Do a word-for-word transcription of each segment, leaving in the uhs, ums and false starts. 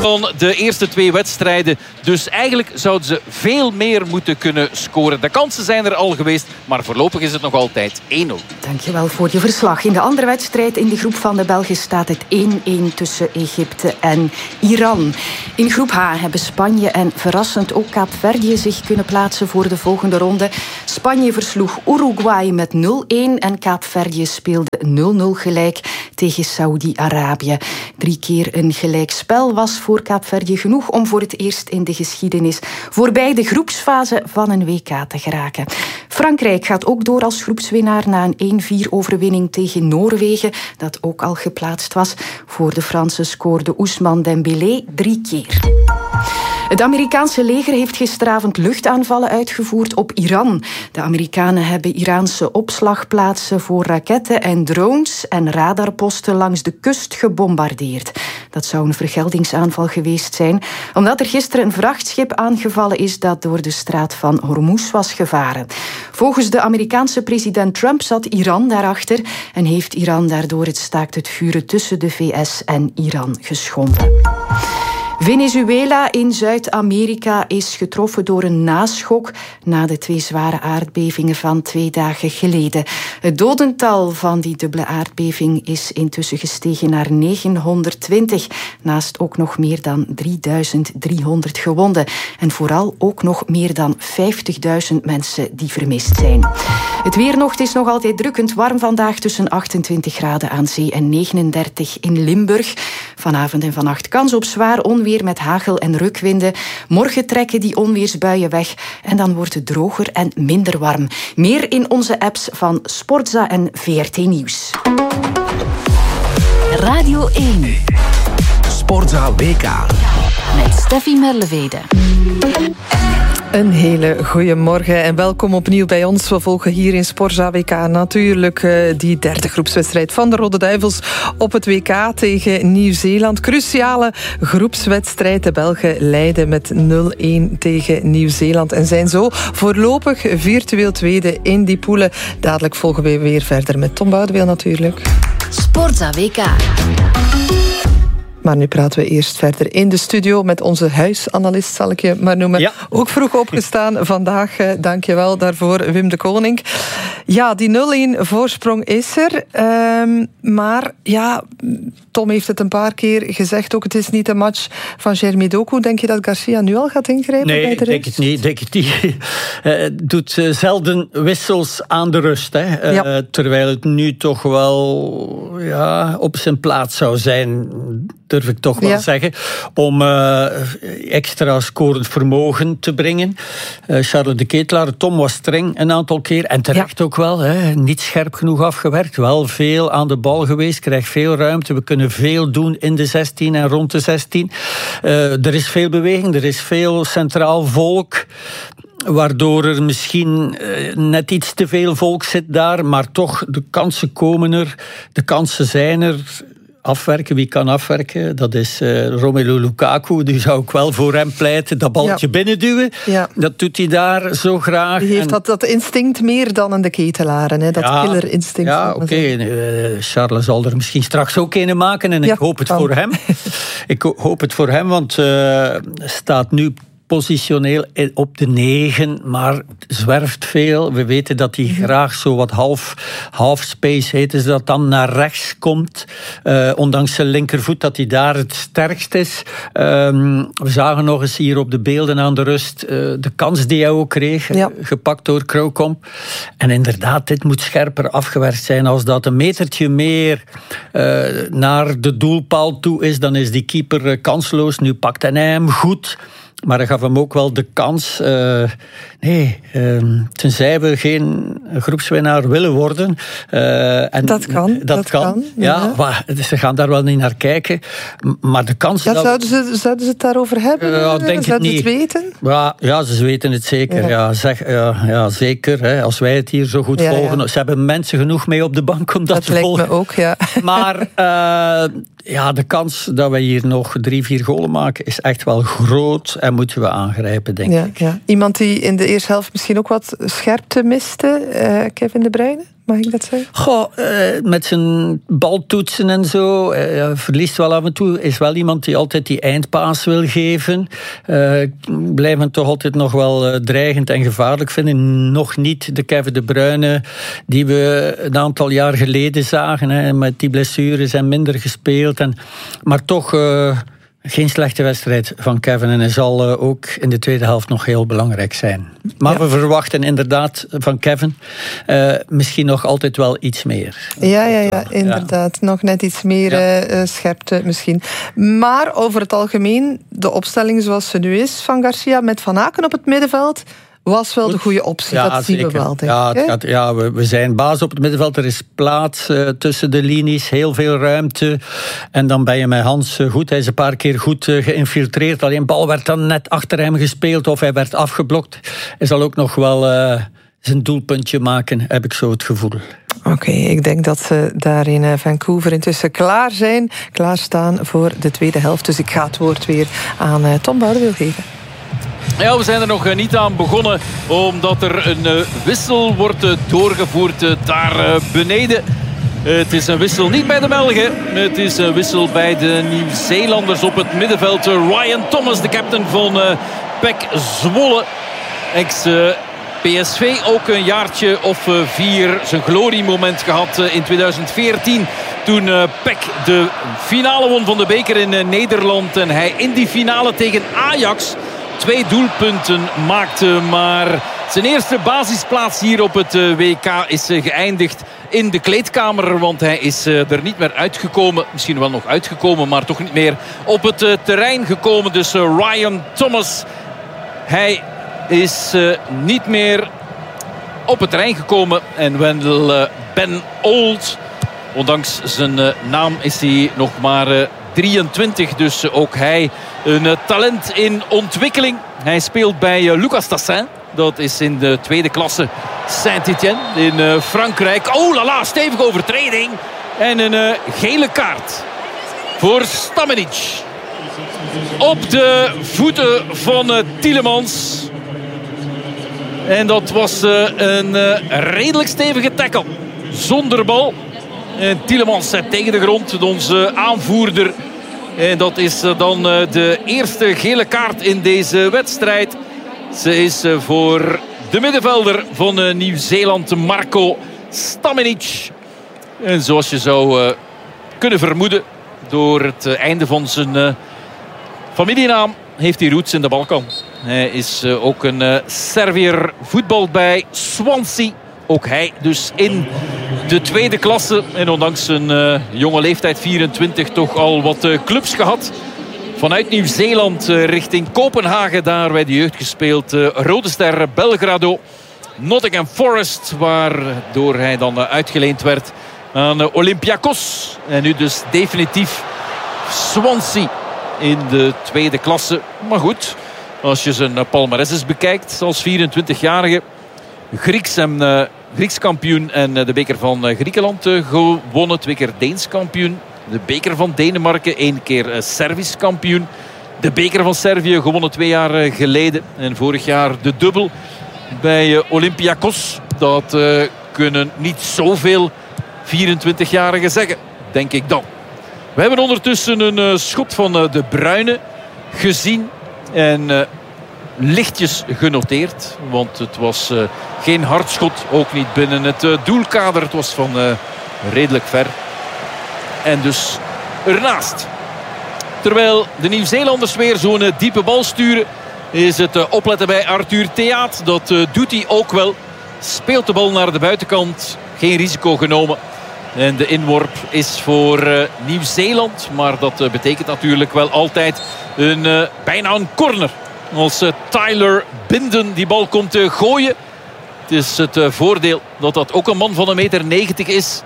Van de eerste twee wedstrijden. Dus eigenlijk zouden ze veel meer moeten kunnen scoren. De kansen zijn er al geweest, maar voorlopig is het nog altijd één nul. Dankjewel voor je verslag. In de andere wedstrijd in de groep van de Belgen staat het één-één tussen Egypte en Iran. In groep H hebben Spanje en verrassend ook Kaapverdië zich kunnen plaatsen voor de volgende ronde. Spanje versloeg Uruguay met nul-één en Kaapverdië speelde nul-nul gelijk tegen Saoedi-Arabië. Drie keer een gelijkspel was voor Kaapverdië genoeg om voor het eerst in de geschiedenis voorbij de groepsfase van een W K te geraken. Frankrijk gaat ook door als groepswinnaar na een één-vier overwinning tegen Noorwegen, dat ook al geplaatst was. Voor de Fransen scoorde Ousmane Dembélé drie keer. Het Amerikaanse leger heeft gisteravond luchtaanvallen uitgevoerd op Iran. De Amerikanen hebben Iraanse opslagplaatsen voor raketten en drones en radarposten langs de kust gebombardeerd. Dat zou een vergeldingsaanval geweest zijn, omdat er gisteren een vrachtschip aangevallen is dat door de straat van Hormuz was gevaren. Volgens de Amerikaanse president Trump zat Iran daarachter en heeft Iran daardoor het staakt het vuren tussen de V S en Iran geschonden. Venezuela in Zuid-Amerika is getroffen door een naschok na de twee zware aardbevingen van twee dagen geleden. Het dodental van die dubbele aardbeving is intussen gestegen naar negenhonderdtwintig, naast ook nog meer dan drieduizend driehonderd gewonden. En vooral ook nog meer dan vijftigduizend mensen die vermist zijn. Het weer nog, het is nog altijd drukkend warm vandaag tussen achtentwintig graden aan zee en negenendertig in Limburg. Vanavond en vannacht kans op zwaar onweer met hagel en rukwinden. Morgen trekken die onweersbuien weg en dan wordt het droger en minder warm. Meer in onze apps van Sportza en V R T Nieuws. Radio één. Sportza W K. Met Steffi Merlevede. Een hele goede morgen en welkom opnieuw bij ons. We volgen hier in Sportza W K natuurlijk uh, die derde groepswedstrijd van de Rode Duivels op het W K tegen Nieuw-Zeeland. Cruciale groepswedstrijd. De Belgen leiden met nul-één tegen Nieuw-Zeeland en zijn zo voorlopig virtueel tweede in die poelen. Dadelijk volgen we weer verder met Tom Boudeweel natuurlijk. Sportza W K. Maar nu praten we eerst verder in de studio met onze huisanalist, zal ik je maar noemen. Ja. Ook vroeg opgestaan vandaag, dank je wel daarvoor, Wim de Koning. Ja, die nul-één voorsprong is er. Um, maar ja, Tom heeft het een paar keer gezegd ook, het is niet een match van Jeremy Doku. Denk je dat Garcia nu al gaat ingrijpen nee, bij de denk het niet. Denk het niet. Uh, doet uh, zelden wissels aan de rust. Hè. Uh, ja. Terwijl het nu toch wel ja, op zijn plaats zou zijn, durf ik toch wel ja. zeggen, om uh, extra scorend vermogen te brengen. Uh, Charles de Ketelaar, Tom was streng een aantal keer, en terecht ja. ook wel. Hè. Niet scherp genoeg afgewerkt, wel veel aan de bal geweest, krijgt veel ruimte. We kunnen veel doen in de zestien en rond de zestien. Uh, er is veel beweging, er is veel centraal volk, waardoor er misschien uh, net iets te veel volk zit daar, maar toch, de kansen komen er, de kansen zijn er. Afwerken, wie kan afwerken? Dat is uh, Romelu Lukaku. Die zou ik wel voor hem pleiten. Dat baltje ja. binnenduwen. Ja. Dat doet hij daar zo graag. Die heeft en... dat, dat instinct meer dan een de Ketelaren. Hè? Dat ja. killerinstinct. Ja, oké. Okay. Uh, Charles zal er misschien straks ook een maken. En ja, ik hoop het kan. voor hem. ik hoop het voor hem, want uh, staat nu positioneel op de negen, maar zwerft veel. We weten dat hij mm-hmm. graag zo wat half, half space heet, dus dat dan naar rechts komt. Uh, ondanks zijn linkervoet, dat hij daar het sterkst is. Um, we zagen nog eens hier op de beelden aan de rust uh, de kans die hij ook kreeg, ja. gepakt door Krauwkomp. En inderdaad, dit moet scherper afgewerkt zijn. Als dat een metertje meer uh, naar de doelpaal toe is, dan is die keeper uh, kansloos. Nu pakt hij hem goed. Maar hij gaf hem ook wel de kans. Uh, nee, uh, tenzij we geen groepswinnaar willen worden. Uh, en dat kan. Dat, dat kan. kan ja, ja. Maar, ze gaan daar wel niet naar kijken. Maar de kans... Ja, dat... zouden, ze, zouden ze het daarover hebben? Uh, denk zouden ze het weten? Ja, ja, ze weten het zeker. Ja. Ja, zeg, ja, ja, zeker. Hè. Als wij het hier zo goed ja, volgen. Ja. Ze hebben mensen genoeg mee op de bank om dat, dat te volgen. Dat lijkt me ook, ja. Maar uh, ja, de kans dat wij hier nog drie, vier golen maken is echt wel groot. En moeten we aangrijpen, denk ja, ik. Ja. Iemand die in de eerste helft misschien ook wat scherpte miste, uh, Kevin De Bruyne? mag ik dat zeggen? Goh, uh, met zijn baltoetsen en zo, uh, verliest wel af en toe. Is wel iemand die altijd die eindpaas wil geven. Uh, blijft hem toch altijd nog wel uh, dreigend en gevaarlijk vinden. Nog niet de Kevin De Bruyne die we een aantal jaar geleden zagen. Hè, met die blessures en minder gespeeld. En, maar toch... Uh, Geen slechte wedstrijd van Kevin en hij zal uh, ook in de tweede helft nog heel belangrijk zijn. Maar ja. we verwachten inderdaad van Kevin uh, misschien nog altijd wel iets meer. Ja, ja, ja inderdaad. Ja. Nog net iets meer ja. uh, scherpte misschien. Maar over het algemeen, de opstelling zoals ze nu is van Garcia met Van Aken op het middenveld... was wel de goede optie, ja, dat zien zeker. we wel, denk ja, ik. Het gaat, ja, we, we zijn baas op het middenveld. Er is plaats uh, tussen de linies, heel veel ruimte. En dan ben je met Hans uh, goed. Hij is een paar keer goed uh, geïnfiltreerd. Alleen de bal werd dan net achter hem gespeeld of hij werd afgeblokt. Hij zal ook nog wel uh, zijn doelpuntje maken, heb ik zo het gevoel. Oké, okay, ik denk dat ze daar in Vancouver intussen klaar zijn. Klaarstaan voor de tweede helft. Dus ik ga het woord weer aan uh, Tom Boudewil geven. Ja, we zijn er nog niet aan begonnen, omdat er een uh, wissel wordt uh, doorgevoerd uh, daar uh, beneden. Uh, het is een wissel niet bij de Belgen. Het is een wissel bij de Nieuw-Zeelanders op het middenveld. Uh, Ryan Thomas, de captain van uh, P E C Zwolle. Ex uh, P S V, ook een jaartje of uh, vier zijn gloriemoment gehad uh, in tweeduizend veertien. Toen uh, P E C de finale won van de beker in uh, Nederland. En hij in die finale tegen Ajax... twee doelpunten maakte, maar zijn eerste basisplaats hier op het W K is geëindigd in de kleedkamer, want hij is er niet meer uitgekomen. Misschien wel nog uitgekomen, maar toch niet meer op het terrein gekomen. Dus Ryan Thomas, hij is niet meer op het terrein gekomen. En Wendell Ben Old, ondanks zijn naam is hij nog maar drieëntwintig, dus ook hij een talent in ontwikkeling. Hij speelt bij Lucas Tassin. Dat is in de tweede klasse Saint-Étienne in Frankrijk. Oh la la, stevige overtreding. En een gele kaart voor Stamenic. Op de voeten van Tielemans. En dat was een redelijk stevige tackle. Zonder bal. En Tielemans zet tegen de grond. Onze aanvoerder. En dat is dan de eerste gele kaart in deze wedstrijd. Ze is voor de middenvelder van Nieuw-Zeeland, Marco Stamenic. En zoals je zou kunnen vermoeden, door het einde van zijn familienaam heeft hij roots in de Balkan. Hij is ook een Serviër, voetbalt bij Swansea. Ook hij dus in de tweede klasse. En ondanks zijn uh, jonge leeftijd, vierentwintig, toch al wat uh, clubs gehad. Vanuit Nieuw-Zeeland uh, richting Kopenhagen. Daar bij de jeugd gespeeld. Uh, Rode Ster Belgrado. Nottingham Forest. Waardoor hij dan uh, uitgeleend werd aan uh, Olympiakos. En nu dus definitief Swansea in de tweede klasse. Maar goed, als je zijn uh, palmares bekijkt als vierentwintigjarige. Grieks en uh, Grieks kampioen en uh, de beker van uh, Griekenland uh, gewonnen. Twee keer Deens kampioen. De beker van Denemarken. één keer uh, Servisch kampioen. De beker van Servië gewonnen twee jaar uh, geleden. En vorig jaar de dubbel bij uh, Olympiakos. Dat uh, kunnen niet zoveel vierentwintigjarigen zeggen, denk ik dan. We hebben ondertussen een uh, schot van uh, De Bruyne gezien. En... Uh, lichtjes genoteerd, want het was uh, geen hard schot, ook niet binnen het uh, doelkader. Het was van uh, redelijk ver. En dus ernaast. Terwijl de Nieuw-Zeelanders weer zo'n uh, diepe bal sturen, is het uh, opletten bij Arthur Theaat. Dat uh, doet hij ook wel. Speelt de bal naar de buitenkant. Geen risico genomen. En de inworp is voor uh, Nieuw-Zeeland. Maar dat uh, betekent natuurlijk wel altijd een, uh, bijna een corner. Als uh, Tyler Binden die bal komt uh, gooien. Het is het uh, voordeel dat dat ook een man van een meter negentig is.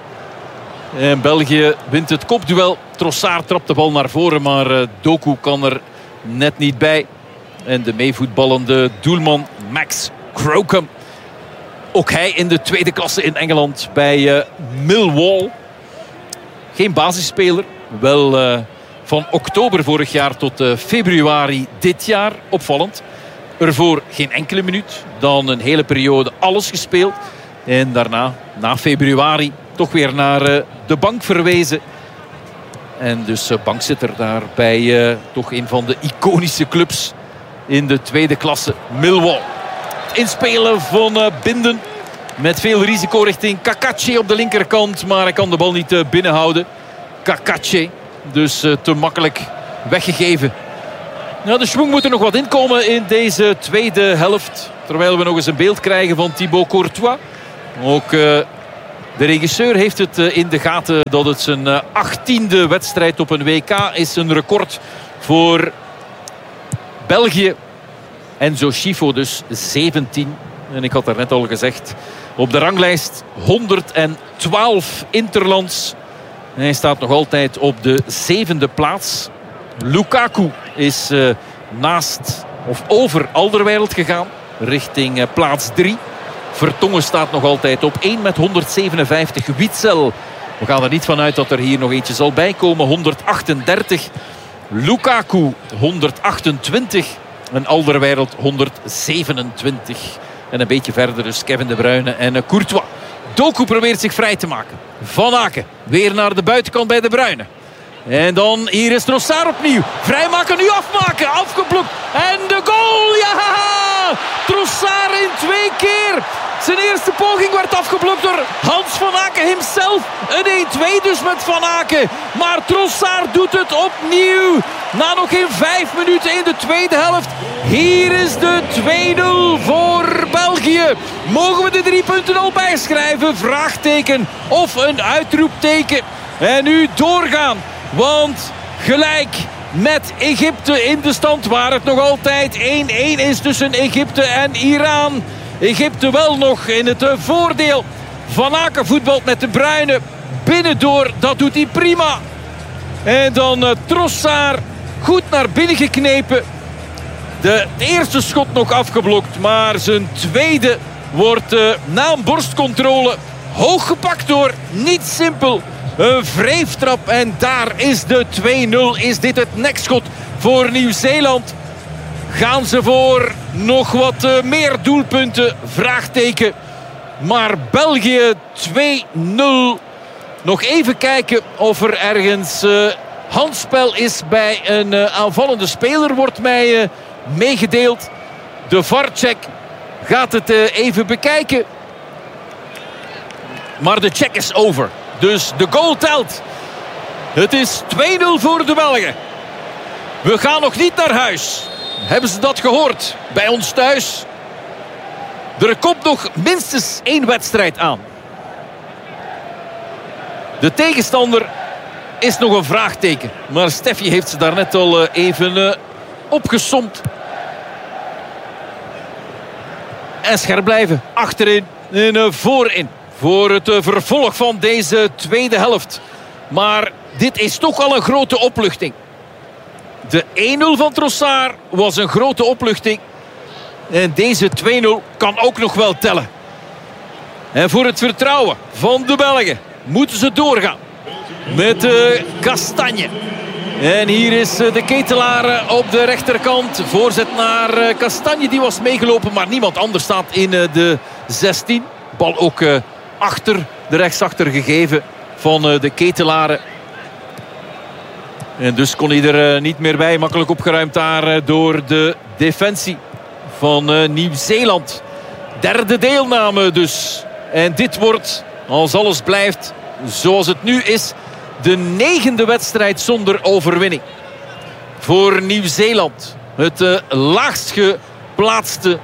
En België wint het kopduel. Trossard trapt de bal naar voren, maar uh, Doku kan er net niet bij. En de meevoetballende doelman Max Crocombe. Ook hij in de tweede klasse in Engeland bij uh, Millwall. Geen basisspeler. Wel uh, van oktober vorig jaar tot uh, februari dit jaar. Opvallend. Ervoor geen enkele minuut. Dan een hele periode alles gespeeld. En daarna, na februari, toch weer naar uh, de bank verwezen. En dus uh, bankzitter daar bij uh, toch een van de iconische clubs in de tweede klasse, Millwall. Inspelen van uh, Binden. Met veel risico richting Cacace op de linkerkant. Maar hij kan de bal niet uh, binnenhouden. Cacace. Dus uh, te makkelijk weggegeven. Nou, de schwung moet er nog wat inkomen in deze tweede helft. Terwijl we nog eens een beeld krijgen van Thibaut Courtois. Ook uh, de regisseur heeft het uh, in de gaten dat het zijn uh, achttiende wedstrijd op een W K is. Een record voor België. Enzo Schifo dus zeventien. En ik had daarnet al gezegd, op de ranglijst honderdtwaalf interlands. Hij staat nog altijd op de zevende plaats. Lukaku is uh, naast of over Alderweireld gegaan. Richting uh, plaats drie. Vertongen staat nog altijd op één met honderdzevenenvijftig. Witsel. We gaan er niet vanuit dat er hier nog eentje zal bijkomen. honderdachtendertig. Lukaku honderdachtentwintig. En Alderweireld honderdzevenentwintig. En een beetje verder dus Kevin De Bruyne en uh, Courtois. Doku probeert zich vrij te maken. Van Aken weer naar de buitenkant bij De Bruyne. En dan hier is Trossard opnieuw. Vrijmaken, nu afmaken. Afgeblokt. En de goal. Ja! Trossard in twee keer. Zijn eerste poging werd afgeblokt door Hans van Aken himself. Een één-twee dus met Van Aken. Maar Trossard doet het opnieuw. Na nog geen vijf minuten in de tweede helft. Hier is de twee nul voor België. Mogen we de drie punten al bijschrijven? Vraagteken of een uitroepteken. En nu doorgaan. Want gelijk met Egypte in de stand, waar het nog altijd één-één is tussen Egypte en Iran. Egypte wel nog in het voordeel. Van Aken voetbalt met De Bruyne. Binnendoor, dat doet hij prima. En dan uh, Trossard goed naar binnen geknepen. De, het eerste schot nog afgeblokt. Maar zijn tweede wordt uh, na een borstcontrole hoog gepakt door. Niet simpel. Een wreeftrap en daar is de twee nul. Is dit het nekschot voor Nieuw-Zeeland? Gaan ze voor nog wat uh, meer doelpunten? Vraagteken. Maar België twee nul. Nog even kijken of er ergens uh, handspel is bij een uh, aanvallende speler. Wordt mij uh, meegedeeld. De V A R-check gaat het uh, even bekijken. Maar de check is over. Dus de goal telt. Het is twee nul voor de Belgen. We gaan nog niet naar huis. Hebben ze dat gehoord? Bij ons thuis. Er komt nog minstens één wedstrijd aan. De tegenstander is nog een vraagteken. Maar Steffi heeft ze daarnet al even uh, opgesomd. En scherp blijven. Achterin en uh, voorin. Voor het uh, vervolg van deze tweede helft. Maar dit is toch al een grote opluchting. De één nul van Trossard was een grote opluchting. En deze twee nul kan ook nog wel tellen. En voor het vertrouwen van de Belgen moeten ze doorgaan. Met uh, Castagne. En hier is uh, de Ketelaar uh, op de rechterkant. Voorzet naar uh, Castagne. Die was meegelopen, maar niemand anders staat in uh, de zestien. Bal ook uh, achter de rechtsachter gegeven van uh, de Ketelaren. En dus kon hij er uh, niet meer bij. Makkelijk opgeruimd daar uh, door de defensie van uh, Nieuw-Zeeland. Derde deelname dus. En dit wordt, als alles blijft zoals het nu is, de negende wedstrijd zonder overwinning. Voor Nieuw-Zeeland. Het uh, laagst geplaatste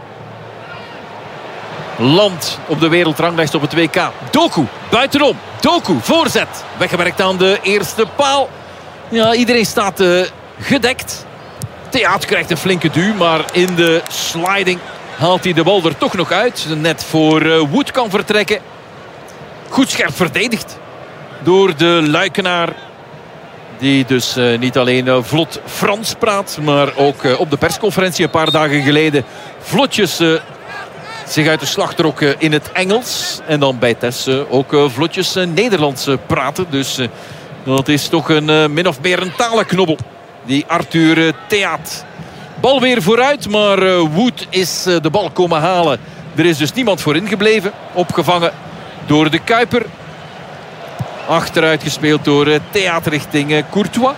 land op de wereldranglijst op het W K. Doku, buitenom. Doku, voorzet. Weggewerkt aan de eerste paal. Ja, iedereen staat uh, gedekt. Theaat krijgt een flinke duw, maar in de sliding haalt hij de bal er toch nog uit. Net voor uh, Wood kan vertrekken. Goed scherp verdedigd door de Luikenaar. Die dus uh, niet alleen uh, vlot Frans praat, maar ook uh, op de persconferentie een paar dagen geleden vlotjes uh, zich uit de slag trok uh, in het Engels. En dan bij Tess uh, ook uh, vlotjes uh, Nederlands uh, praten. Dus uh, dat is toch een uh, min of meer een talenknobbel. Die Arthur uh, Theaat. Bal weer vooruit, maar uh, Wood is uh, de bal komen halen Er is dus niemand voor ingebleven. Opgevangen door de Kuiper. Achteruit gespeeld door uh, Theater richting uh, Courtois.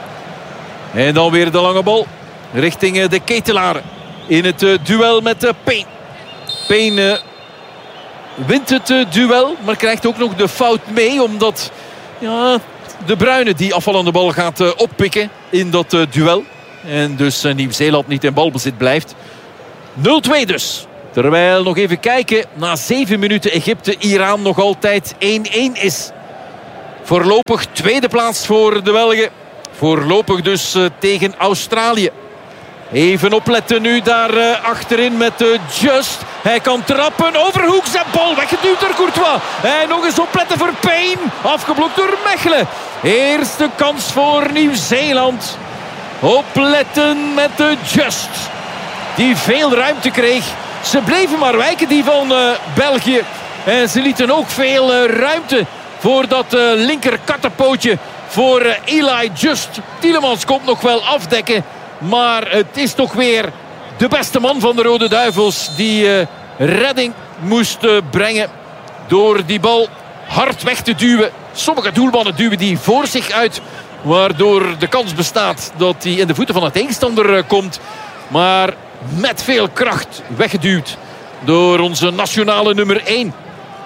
En dan weer de lange bal richting uh, de Ketelaren. In het uh, duel met uh, Payne. Payne uh, wint het uh, duel, maar krijgt ook nog de fout mee. Omdat ja, de Bruyne die afvallende bal gaat uh, oppikken in dat uh, duel. En dus uh, Nieuw-Zeeland niet in balbezit blijft. nul twee dus. Terwijl nog even kijken. Na zeven minuten Egypte-Iran nog altijd één-één is. Voorlopig tweede plaats voor de Belgen. Voorlopig dus uh, tegen Australië. Even opletten nu daar uh, achterin met uh, Just. Hij kan trappen. Overhoek zijn bal weggeduwd door Courtois. En nog eens opletten voor Payne. Afgeblokt door Mechelen. Eerste kans voor Nieuw-Zeeland. Opletten met de Just. Die veel ruimte kreeg. Ze bleven maar wijken die van uh, België. En ze lieten ook veel uh, ruimte voor dat uh, linker kattenpootje. Voor uh, Eli Just. Tielemans komt nog wel afdekken. Maar het is toch weer de beste man van de Rode Duivels. Die uh, redding moest uh, brengen. Door die bal hard weg te duwen. Sommige doelmannen duwen die voor zich uit. Waardoor de kans bestaat dat hij in de voeten van de tegenstander uh, komt. Maar met veel kracht weggeduwd door onze nationale nummer één.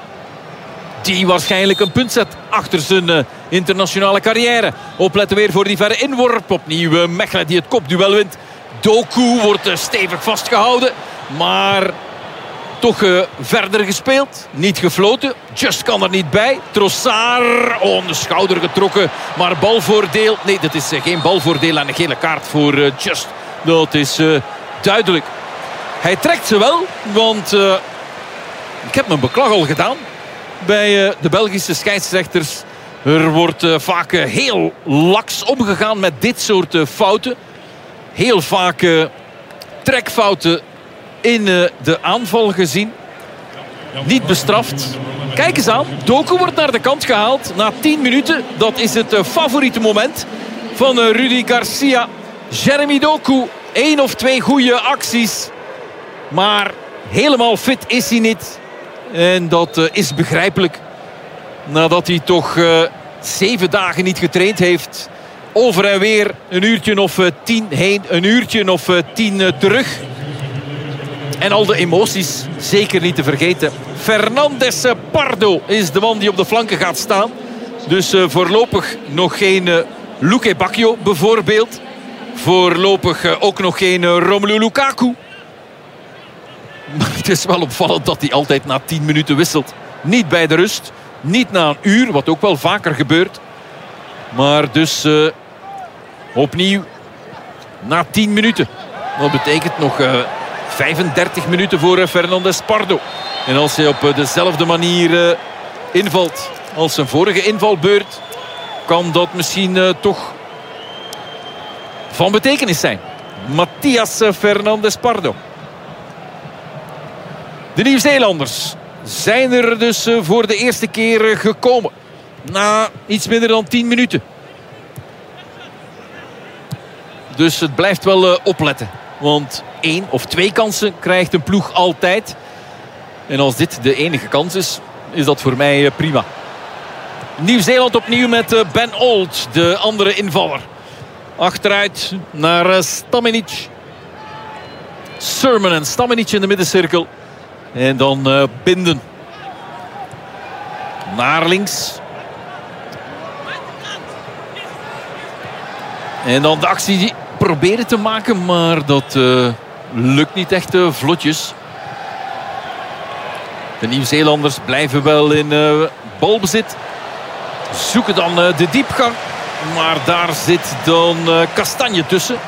Die waarschijnlijk een punt zet achter zijn uh, internationale carrière. Opletten weer voor die verre inworp. Opnieuw uh, Mechelen die het kopduel wint. Doku wordt uh, stevig vastgehouden. Maar toch uh, verder gespeeld. Niet gefloten. Just kan er niet bij. Trossard on de schouder getrokken. Maar balvoordeel. Nee, dat is uh, geen balvoordeel en een gele kaart voor uh, Just. Dat is uh, duidelijk. Hij trekt ze wel. Want uh, ik heb mijn beklag al gedaan bij uh, de Belgische scheidsrechters. Er wordt uh, vaak uh, heel laks omgegaan met dit soort uh, fouten. Heel vaak uh, trekfouten in uh, de aanval gezien. Niet bestraft. Kijk eens aan. Doku wordt naar de kant gehaald na tien minuten. Dat is het uh, favoriete moment van uh, Rudy Garcia. Jeremy Doku. Eén of twee goede acties. Maar helemaal fit is hij niet. En dat uh, is begrijpelijk. Nadat hij toch uh, zeven dagen niet getraind heeft. Over en weer een uurtje of uh, tien heen. Een uurtje of uh, tien uh, terug. En al de emoties zeker niet te vergeten. Fernandes Pardo is de man die op de flanken gaat staan. Dus uh, voorlopig nog geen uh, Luque Bacchio bijvoorbeeld. Voorlopig uh, ook nog geen uh, Romelu Lukaku. Maar het is wel opvallend dat hij altijd na tien minuten wisselt. Niet bij de rust. Niet na een uur, wat ook wel vaker gebeurt. Maar dus uh, opnieuw na tien minuten. Dat betekent nog uh, vijfendertig minuten voor uh, Fernandes Pardo. En als hij op uh, dezelfde manier uh, invalt als zijn vorige invalbeurt, kan dat misschien uh, toch van betekenis zijn. Matthias Fernandes Pardo. De Nieuw-Zeelanders zijn er dus voor de eerste keer gekomen. Na iets minder dan tien minuten. Dus het blijft wel opletten. Want één of twee kansen krijgt een ploeg altijd. En als dit de enige kans is, is dat voor mij prima. Nieuw-Zeeland opnieuw met Ben Old, de andere invaller. Achteruit naar Stamenic. Sermon en Stamenic in de middencirkel. En dan uh, Binden. Naar links. En dan de actie die proberen te maken. Maar dat uh, lukt niet echt uh, vlotjes. De Nieuw-Zeelanders blijven wel in uh, balbezit. Zoeken dan uh, de diepgang. Maar daar zit dan uh, Kastanje tussen.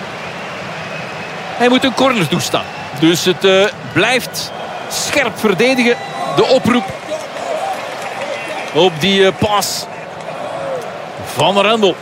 Hij moet een corner toestaan. Dus het uh, blijft scherp verdedigen. De oproep op die uh, pas van Rendel.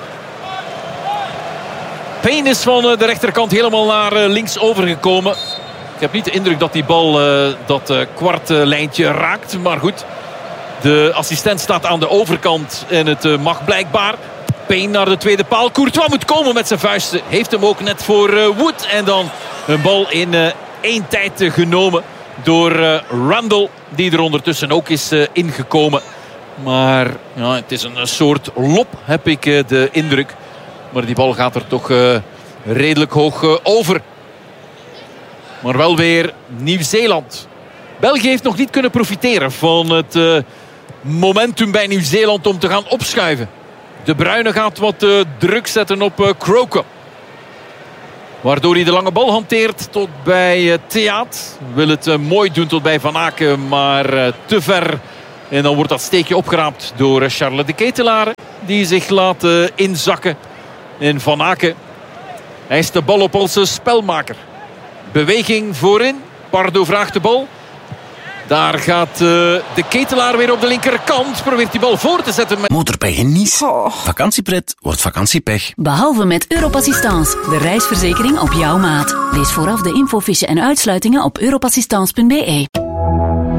Payne is van uh, de rechterkant helemaal naar uh, links overgekomen. Ik heb niet de indruk dat die bal uh, dat uh, kwartlijntje raakt. Maar goed, de assistent staat aan de overkant en het uh, mag blijkbaar. Payne naar de tweede paal. Courtois moet komen met zijn vuisten. Heeft hem ook net voor uh, Wood. En dan een bal in uh, één tijd uh, genomen door uh, Randall, die er ondertussen ook is uh, ingekomen. Maar ja, het is een soort lop, heb ik uh, de indruk. Maar die bal gaat er toch uh, redelijk hoog uh, over. Maar wel weer Nieuw-Zeeland. België heeft nog niet kunnen profiteren van het uh, momentum bij Nieuw-Zeeland om te gaan opschuiven. De Bruyne gaat wat uh, druk zetten op uh, Croker. Waardoor hij de lange bal hanteert tot bij uh, Theaat. Wil het uh, mooi doen tot bij Van Aken, maar uh, te ver. En dan wordt dat steekje opgeraapt door uh, Charles de Ketelaere. Die zich laat uh, inzakken. En Van Aken eist de bal op als uh, spelmaker. Beweging voorin. Pardo vraagt de bal. Daar gaat uh, de Ketelaar weer op de linkerkant. Probeert die bal voor te zetten. Met... Motorpech in Nice. Oh. Vakantiepret wordt vakantiepech. Behalve met Europassistance, de reisverzekering op jouw maat. Lees vooraf de infofiche en uitsluitingen op europassistance punt be.